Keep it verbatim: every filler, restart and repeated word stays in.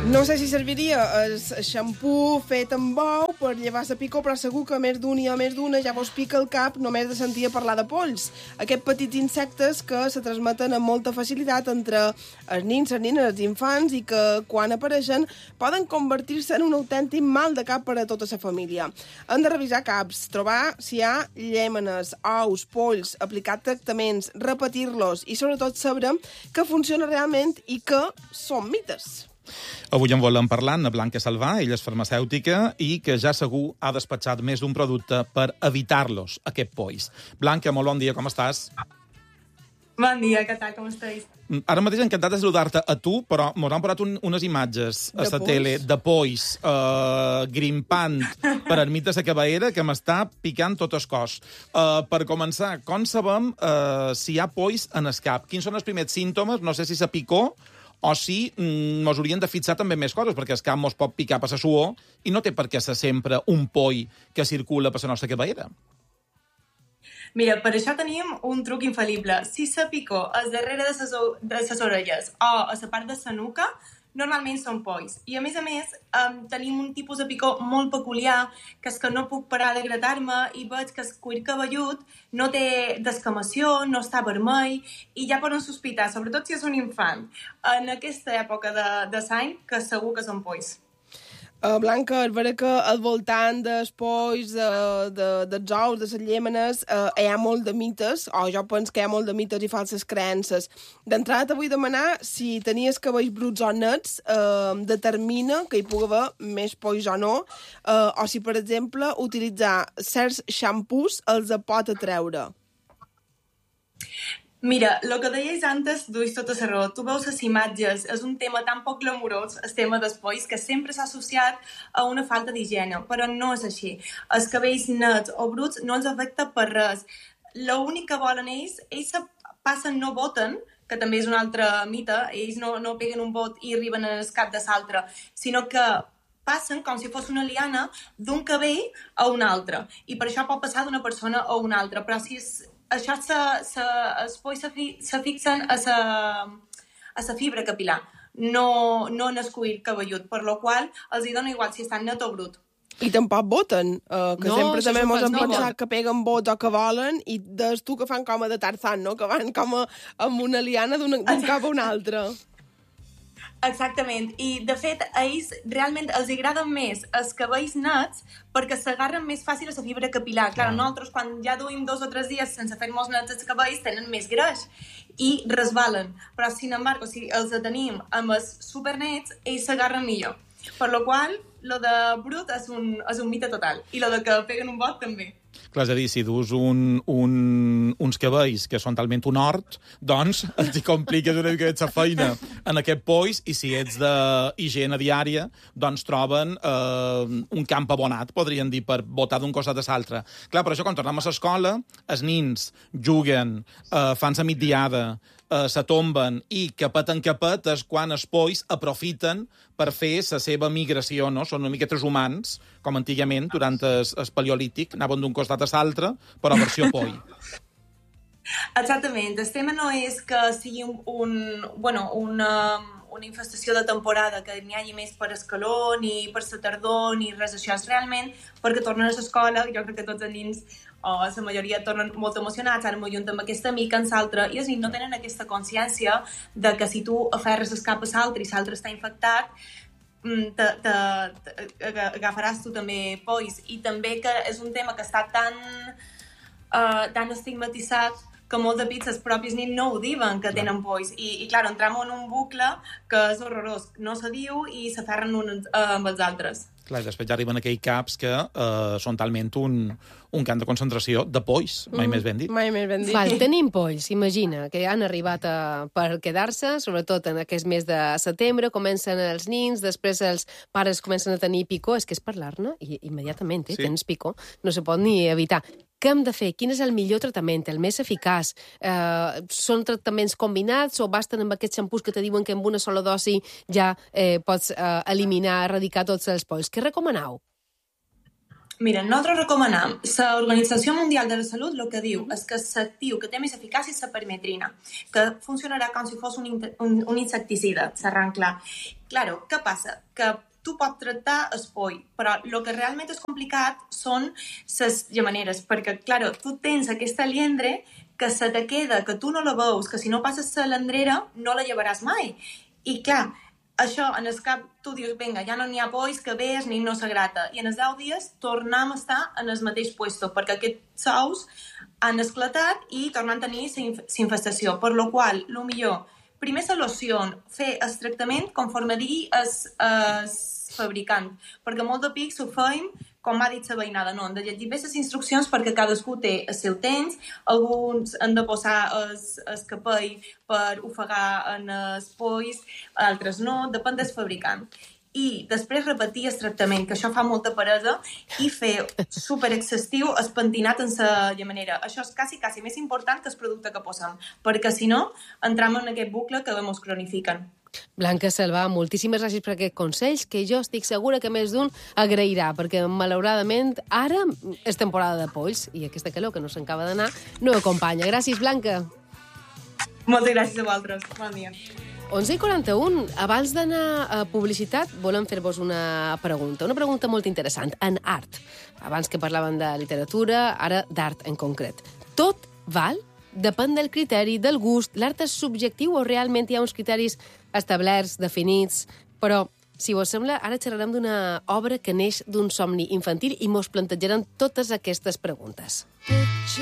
No sé si serviria el xampú fet amb bou per llevar la picor, però segur que més d'un i a més d'una ja vos pica el cap només de sentir parlar de polls. Aquests petits insectes que se transmeten amb molta facilitat entre els nins, les nines, els infants i que, quan apareixen, poden convertir-se en un autèntic mal de cap per a tota la família. Hem de revisar caps, trobar si hi ha llèmenes, ous, polls, aplicar tractaments, repetir-los i, sobretot, saber que funciona realment i que són mites. Avui en volem parlar amb Blanca Salvà, ella és farmacèutica i que ja segur ha despatxat més d'un producte per evitar-los, aquest polls. Blanca, molt bon dia, com estàs? Bon dia, què tal, com estàs? Ara mateix encantat de saludar-te a tu, però mos han posat un, unes imatges a la tele de polls uh, grimpant per enmig de la cavaera que m'està picant tot el cos. Uh, per començar, com sabem uh, si hi ha polls en el cap? Quins són els primers símptomes? No sé si és picor o si mm, mos haurien de fixar també més coses, perquè el cap mos pot picar per la suor i no té per què ser sempre un poll que circula per la nostra cavaera. Mira, per això tenim un truc infal·lible. Si la picor és darrere de ses, de ses orelles o a la part de la nuca, normalment són polls. I, a més a més, um, tenim un tipus de picor molt peculiar, que és que no puc parar de gratar-me i veig que el cuir cabellut no té descamació, no està vermell, i ja poden sospitar, sobretot si és un infant, en aquesta època de, de l'any, que segur que són polls. Uh, Blanca, és vera que al voltant dels polls, de, de, dels ous, de les llèmenes, uh, hi ha molt de mites, o jo penso que hi ha molt de mites i falses creences. D'entrada t'vull demanar si tenies cabells bruts o nets, uh, determina que hi pugui haver més polls o no, uh, o si, per exemple, utilitzar certs xampús els pot atreure. Mira, el que deies antes duis tota la raó. Tu veus les imatges, és un tema tan poc glamurós, el tema dels polls, que sempre s'ha associat a una falta d'higiene, però no és així. Els cabells nets o bruts no els afecta per res. L'únic que volen ells, ells se passen, no voten, que també és un altre mite, ells no, no peguen un vot i arriben en el cap de l'altre, sinó que passen com si fos una liana d'un cabell a un altre. I per això pot passar d'una persona a una altra, però si és això se, se, els polls se, fi, se fixen a la a la fibra capilar, no, no en el cuir cabellut, per la qual els hi dona igual si estan net o brut. I tampoc voten, uh, que no, sempre també mos han no, pensat no. que peguen vot o que volen, i des tu que fan com a de Tarzan, no? Que van com a, amb una liana d'un cap a un altre. Exactament, i de fet a ells realment els agraden més els cabells nets perquè s'agarren més fàcil a la fibra capilar. Clar, nosaltres quan ja duim dos o tres dies sense fer molts nets els cabells tenen més greix i resbalen, però sin embargo si els tenim amb els supernets ells s'agarren millor, per la qual lo de brut és un, és un mite total i lo de que peguen un vot també. Clar, és a dir, si dus un, un, uns cabells que són talment un hort, doncs els hi compliques una mica la feina en aquest polls, i si ets d'higiene diària, doncs troben eh, un camp abonat, podrien dir, per botar d'un costat a l'altre. Clar, per això, quan tornem a l'escola, els nins juguen, eh, fan la migdiada, eh, se tomben i capet en capet és quan els polls aprofiten per fer la seva migració, no? Són una mica transhumans, com antigament, durant el, el paleolític, anaven d'un costat a l'altre, però versió poll. Exactament. El tema no és que sigui un, un, bueno, una, una infestació de temporada, que n'hi hagi més per el calor, ni per la tardor, ni res d'això. És realment perquè tornen a l'escola, jo crec que tots els nins, o la majoria, tornen molt emocionats, ara m'ho junten amb aquesta amic, en l'altre, i els nins no tenen aquesta consciència de que si tu aferres el cap a l'altre i l'altre està infectat, te, te, te, agafaràs tu també polls. I també que és un tema que està tan, uh, tan estigmatitzat que molt de pits els propis nins no ho diuen, que tenen polls. I, i clar, entrem en un bucle que és horrorós. No se diu i s'aferren uns uh, amb els altres. Clar, i després ja arriben aquells caps que uh, són talment un, un camp de concentració de polls, mai mm, més ben dit. Mai més ben dit. Val, tenim polls, imagina, que han arribat a, per quedar-se, sobretot en aquest mes de setembre, comencen els nins, després els pares comencen a tenir picor, és que és parlar-ne, i immediatament, eh, sí. Tens picor, no se pot ni evitar. Què hem de fer? Quin és el millor tractament, el més eficaç? Eh, són tractaments combinats o basten amb aquests xampús que te diuen que amb una sola dosi ja eh, pots eh, eliminar, erradicar tots els polls? Què recomaneu? Mira, nosaltres recomanem, l'Organització Mundial de la Salut el que diu és que l'actiu que té més eficàcia és la permetrina, que funcionarà com si fos un, un, un insecticida, s'arran clar. Claro, què passa? Que tu pots tractar el poll, però el que realment és complicat són les llamaneres, perquè, claro, tu tens aquesta liendre que se te queda, que tu no la veus, que si no passes la landrera no la llevaràs mai. I, clar, això, en el cap, tu dius, vinga, ja no n'hi ha polls, que ves, ni no s'agrata. I en els deu dies tornem a estar en el mateix puesto, perquè aquests ous han esclatat i tornen a tenir la infestació. Per lo qual, el millor, primer solució, fer el tractament conforme digui el fabricant, perquè molt de pics ho feim com m'ha dit la veïnada, no, han de llegir bé les instruccions perquè cadascú té el seu temps, alguns han de posar el, el capell per ofegar en els polls, altres no, depèn del fabricant. I després repetir el tractament, que això fa molta peresa, i fer superexhaustiu el pentinat en la llamanera. Això és quasi, quasi més important que el producte que posem, perquè si no, entram en aquest bucle que ens cronifiquen. Blanca Salvà, moltíssimes gràcies per aquests consells, que jo estic segura que més d'un agrairà, perquè malauradament ara és temporada de polls i aquesta calor que no s'acaba d'anar no acompanya. Gràcies, Blanca. Moltes gràcies a vosaltres. Bon dia. onze i quaranta-un. Abans d'anar a publicitat, volem fer-vos una pregunta, una pregunta molt interessant. En art, abans que parlaven de literatura, ara d'art en concret. Tot val? Depèn del criteri, del gust. L'art és subjectiu o realment hi ha uns criteris establerts, definits? Però, si us sembla, ara xerrarem d'una obra que neix d'un somni infantil i mos plantejarem totes aquestes preguntes.